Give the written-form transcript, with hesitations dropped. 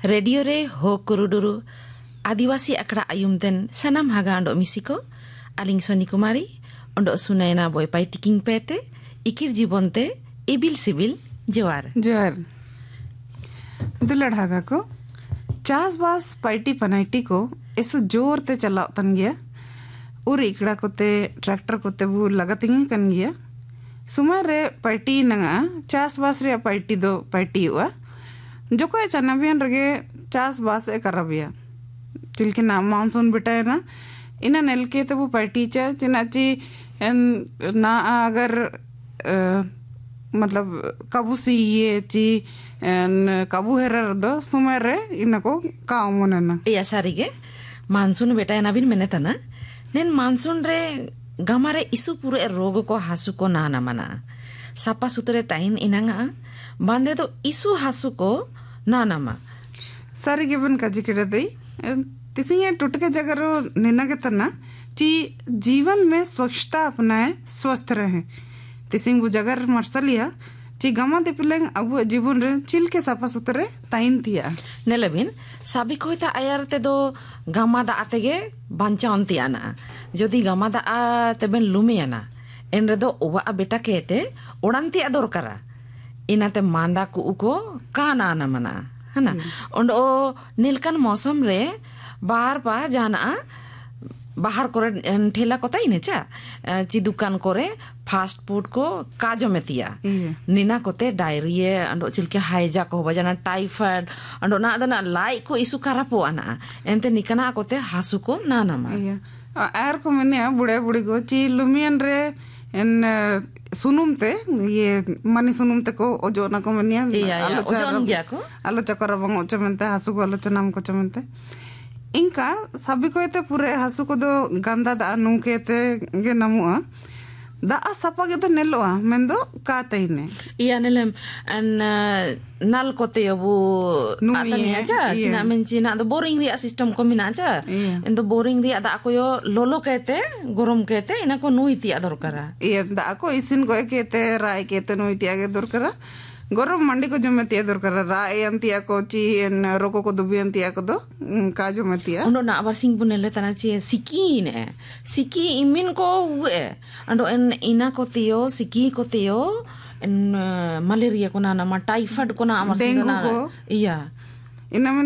radio रे हो कुरुडुरु आदिवासी अकड़ा आयुमतेन सनम हागा अंडो मिसिको आलिंग सोनी कुमारी अंडो सुनायना बोय पाई तिकिंग पेते इकिर जीवनते evil CIBIL जोहार दुलड़ हागा को चास बास पाइटी पनाइटी को ऐसो जोर ते चलाव तन गया उर इकड़ा कोते ट्रैक्टर कोते वो लगातिंग कन गया सुमार रे पाइटी नंगा चास बास रे पाइटी दो पाइटी हुआ जो कोई चनाबियन रगे चास बास ए करबिया चिलके ना मानसून बिटाए ना इना नेलके तो वो पाइटी चा चिनाची ना अगर मतलब कबू सी ये ची कबू हेरर दो सुमार रे इनको काम होना या सारिगे मानसून बेटा ना बिन मैंने तना नेन मानसून रे गमारे इसु पूरे रोग को हासु को ना मना सापा सुतरे टाइम इनांगा बांडे तो इसु हासु को ना मा सारी गिबन काजी किड़दई तिसिंगे टुटके जगरो निना के तना ची जीवन में स्वच्छता अपनाए स्वस्थ रहे तिसिंग वो जगर मरसलिया ची गमा दे पिलेंग अब जीवन रे चिल के सापा सुतरे ताइन तिया नेलबिन साबी कोइता आयर ते दो गमा दा आतेगे बांचा अंतियाना जदि गमा दा तेबेन लुमियाना एन रे दो ओवा बेटा केते ओडांती दरकारा इनाते मांदा को उको काना ना मना है ना और ओ नीलकन मौसम रे बाहर पा जाना बाहर करे ठेला कोता ही नेचा ची दुकान करे फास्ट फूड को काजो में तिया निना कोते डायरिया अंडो चिलके हाइजा को बजाना टाइफाइड अंडो ना दना लाई को इसु करापो आना एंते निकना कोते हासु को ना मा एर को मने बुढ़े बुढ़ी को ची लुमियन रे इन सुनुम ते ये मनी सुनुम ते को ओजो ना को मनिया ओजोन गया को आलो चकर बंग ओचो मेंते हासु को आलो चनाम को चमेंते इनका सभी को ते पूरे हासु को दो गंदा दा नुके ते गे नमुआ दा सपा के तो नेलोआ मेंदो काते ने इया नेलम अन नल कोते यबु आतनिया चा चिना मेन चिना दो बोरिंग रिया सिस्टम को मिना चा इन दो बोरिंग रिया दा को यो लोलो कहते गरम कहते इना को नुइती दरकारा ये दा को इसिन को कहते राय कहते नुइती आगे दरकारा गरम मंडी को जमेतिया दरकारा राय अंतिया को ची इन रोको को दुबी अंतिया को दो काजो मतिया उनो ना आबार सिंग बुनेले तना ची सिकी इमिन को हुए अंडो इन इना को तियो सिकी को तियो इन मलेरिया को ना टाइफाइड को ना अमर डेंगू को इया इना